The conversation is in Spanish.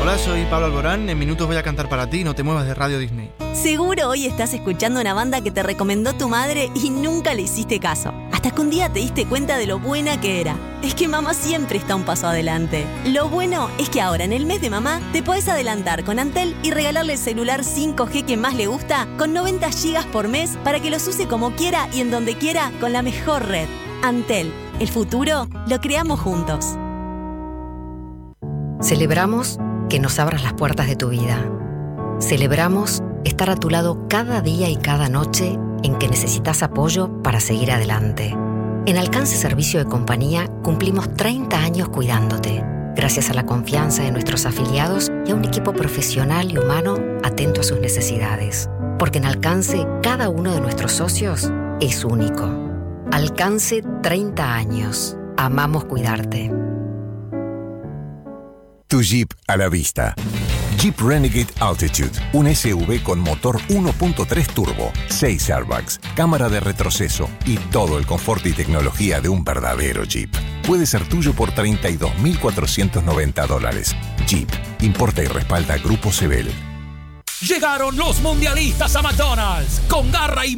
Hola, soy Pablo Alborán. En minutos voy a cantar para ti. No te muevas de Radio Disney. Seguro hoy estás escuchando una banda que te recomendó tu madre y nunca le hiciste caso. Hasta que un día te diste cuenta de lo buena que era. Es que mamá siempre está un paso adelante. Lo bueno es que ahora, en el mes de mamá, te podés adelantar con Antel y regalarle el celular 5G que más le gusta con 90 GB por mes para que los use como quiera y en donde quiera con la mejor red. Antel, el futuro lo creamos juntos. Celebramos que nos abras las puertas de tu vida. Celebramos estar a tu lado cada día y cada noche en que necesitas apoyo para seguir adelante. En Alcance Servicio de Compañía cumplimos 30 años cuidándote, gracias a la confianza de nuestros afiliados y a un equipo profesional y humano atento a sus necesidades. Porque en Alcance, cada uno de nuestros socios es único. Alcance 30 años. Amamos cuidarte. Tu Jeep a la vista. Jeep Renegade Altitude, un SUV con motor 1.3 turbo, 6 airbags, cámara de retroceso y todo el confort y tecnología de un verdadero Jeep. Puede ser tuyo por $32,490. Jeep, importa y respalda Grupo Sebel. Llegaron los mundialistas a McDonald's con garra y